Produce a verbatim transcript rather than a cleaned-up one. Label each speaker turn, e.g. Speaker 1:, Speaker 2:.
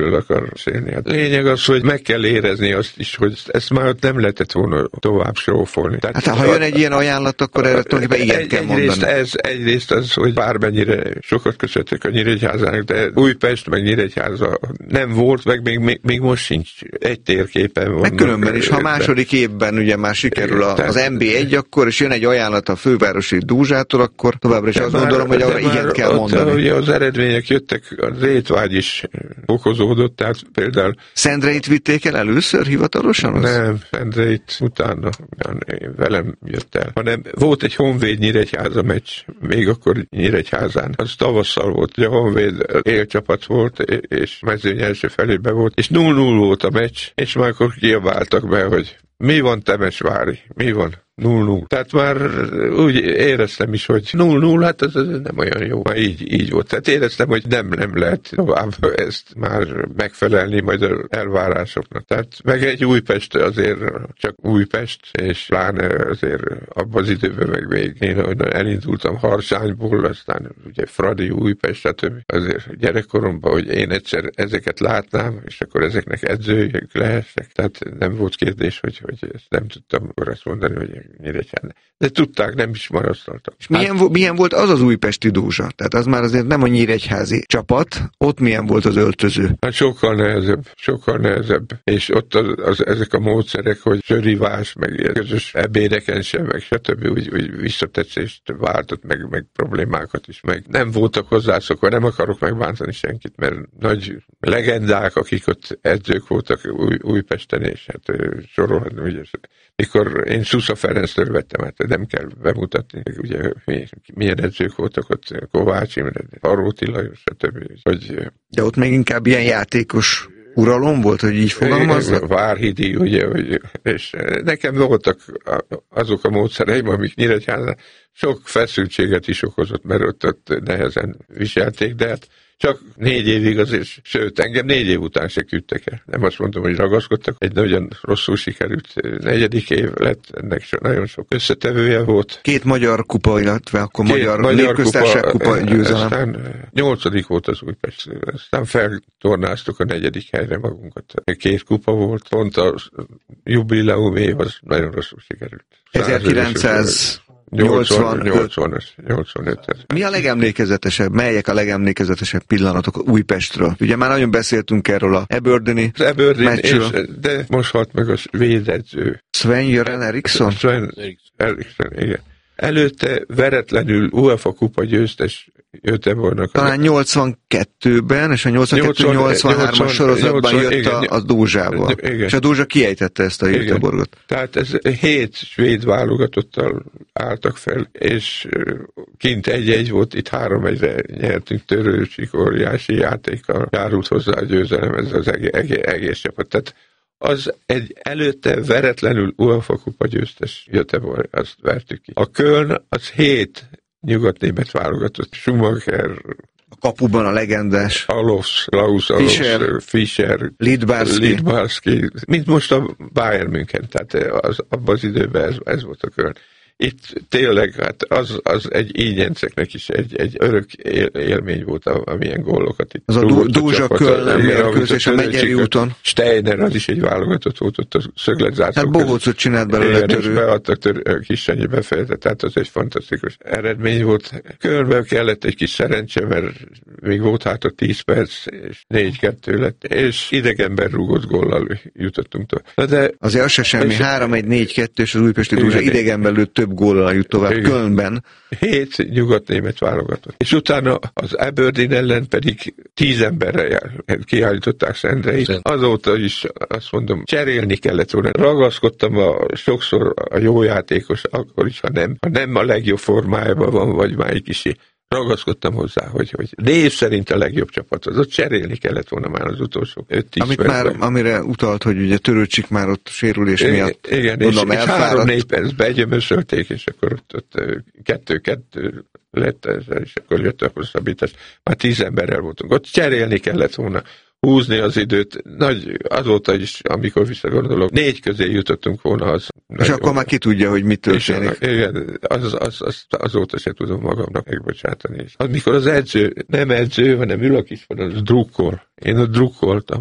Speaker 1: másról akar beszélni. Hát lényeg az, hogy meg kell érezni azt is, hogy ezt már ott nem lehetett volna tovább srófolni.
Speaker 2: Tehát, hát ha jön egy ilyen ajánlat, akkor erre tulajdonképpen igen
Speaker 1: egy,
Speaker 2: kell
Speaker 1: egyrészt
Speaker 2: mondani.
Speaker 1: Ez, egyrészt az, hogy bármennyire sokat köszöntek a Nyíregyházának, de Újpest meg Nyíregyháza nem volt, meg még, még, még most sincs egy térképen van.
Speaker 2: Meg különben is, ha a második évben ugye már sikerül a, az em bé egy, akkor és jön egy ajánlat a fővárosi Dózsától, akkor továbbra is azt már, gondolom, hogy arra igen kell mondani.
Speaker 1: Ugye az eredmények jöttek, a rétvágy is fokozódott, tehát például...
Speaker 2: Szendreit vitték el először hivatalosan? Az?
Speaker 1: Nem, Szendreit utána velem jött el, hanem volt egy Honvéd Nyíregyháza meccs, még akkor Nyíregyházán. Az tavasszal volt, ugye a Honvéd élcsapat volt, és mezőny első felébe volt, és null null volt a meccs, és már akkor kiabáltak be, hogy mi van Temesvári, mi van? null null. Tehát már úgy éreztem is, hogy null null, hát ez, ez nem olyan jó. Már így, így volt. Tehát éreztem, hogy nem, nem lehet tovább ezt már megfelelni majd az elvárásoknak. Tehát meg egy Újpest azért csak Újpest, és pláne azért abban az időben meg még én elindultam Harsányból, aztán ugye Fradi, Újpest, stb. Azért gyerekkoromban, hogy én egyszer ezeket látnám, és akkor ezeknek edzőjük lehessek. Tehát nem volt kérdés, hogy, hogy ezt nem tudtam akkor azt mondani, hogy Nyíregyháza. De tudták, nem is marasztaltak.
Speaker 2: És milyen, hát, milyen volt az az újpesti Dózsa? Tehát az már azért nem a nyíregyházi csapat, ott milyen volt az öltöző?
Speaker 1: Hát sokkal nehezebb, sokkal nehezebb. És ott az, az, ezek a módszerek, hogy sörivás, meg közös ebédeken sem, meg stb. Úgy, úgy visszatetszést váltott, meg, meg problémákat is, meg nem voltak hozzászokva, nem akarok megbántani senkit, mert nagy legendák, akik ott edzők voltak új, Újpesten, és hát sorolhatni, ugye, mikor én Szusza Ferenctől vettem, hát nem kell bemutatni, ugye milyen edzők voltak ott, Kovács Imre, Aróti Lajos, stb. Hogy,
Speaker 2: de ott még inkább ilyen játékos uralom volt, hogy így fogalmazzak?
Speaker 1: Várhidi, ugye, hogy, és nekem voltak azok a módszereim, amik Nyíregyházán sok feszültséget is okozott, mert ott, ott nehezen viselték, de hát csak négy évig azért, sőt, engem négy év után se küldtek el. Nem azt mondom, hogy ragaszkodtak. Egy nagyon rosszul sikerült negyedik év lett, ennek so, nagyon sok összetevője volt.
Speaker 2: Két magyar kupa, illetve akkor Két magyar, magyar légköztársaság kupa, kupa győzelem.
Speaker 1: Aztán nyolcadik volt az Újpest. Aztán feltornáztuk a negyedik helyre magunkat. Két kupa volt, pont a jubileum év az nagyon rosszul sikerült.
Speaker 2: ezerkilencszáz
Speaker 1: nyolcvanöt.
Speaker 2: Mi a legemlékezetesebb, melyek a legemlékezetesebb pillanatok Újpestről? Ugye már nagyon beszéltünk erről a Eberdyni meccsről.
Speaker 1: De most halt meg a védedző.
Speaker 2: Sven-Göran Eriksson?
Speaker 1: Sven Eriksson, igen. Előtte veretlenül UEFA kupa győztes Göteborgnak.
Speaker 2: Talán nyolcvankettőben, és a nyolcvankettő nyolcvanhármas sorozatban jött igen, a, a Dózsával. Igen. És a Dózsa kiejtette ezt a Göteborgot.
Speaker 1: Tehát ez hét svéd válogatottal álltak fel, és kint egy-egy volt, itt három egyre nyertünk, Törőcsik óriási játékkal járult hozzá a győzelem, ez az egész, egész, egész csapat. Tehát az egy előtte veretlenül UEFA kupa győztes Göteborg, azt vertük ki. A Köln az hét nyugatnémet válogatott. Schumacher,
Speaker 2: a kapuban a legendás
Speaker 1: Alofs, Klaus Alofs, Fischer, Fischer
Speaker 2: Lidbarski.
Speaker 1: Lidbarski, mint most a Bayern München, tehát az, abban az időben ez, ez volt a Köln. Itt tényleg, hát az, az egy ígyenceknek is egy, egy örök él, élmény volt, amilyen gólokat itt.
Speaker 2: Az a Dózsa Köln mérkőzés a Megyeri úton.
Speaker 1: Steiner, az is egy válogatott volt ott a szögletzászló.
Speaker 2: Hát Bohócot csinált belőle törő.
Speaker 1: Beadtak törő, Kissanyi befejezett, tehát az egy fantasztikus eredmény volt. Kölnben kellett egy kis szerencse, mert még volt hát a tíz perc, és négy kettő lett, és idegenben rúgott góllal jutottunk tovább. De
Speaker 2: azért az se semmi, három egy négy kettő, és az újpesti Dózsa idegenben lőtt több góllal jut tovább. Igen. Kölnben.
Speaker 1: Hét nyugatnémet válogatott. És utána az Aberdeen ellen pedig tíz emberre kiállították Szendreit. Azóta is azt mondom, cserélni kellett volna. Ragaszkodtam a, sokszor a jó játékos, akkor is, ha nem, ha nem a legjobb formájában van, vagy már egy kicsi. Ragaszkodtam hozzá, hogy, hogy név szerint a legjobb csapat az, ott cserélni kellett volna már az utolsó öt-tíz
Speaker 2: Amit már, amire utalt, hogy ugye Törőcsik már ott sérülés
Speaker 1: igen,
Speaker 2: miatt
Speaker 1: igen, gondolom, és, és három-négy percbe egyömösölték, és akkor ott, ott kettő-kettő lett, és akkor jött a hosszabbítás. Már tíz emberrel voltunk. Ott cserélni kellett volna. húzni az időt. Nagy, azóta is, amikor visszagondolok, négy közé jutottunk volna az.
Speaker 2: És akkor jó. Már ki tudja, hogy mit történik.
Speaker 1: Igen, az, az, az, azóta se tudom magamnak megbocsátani. Amikor az edző, nem edző, hanem ül a kis, az drukkol. Én ott drukkoltam.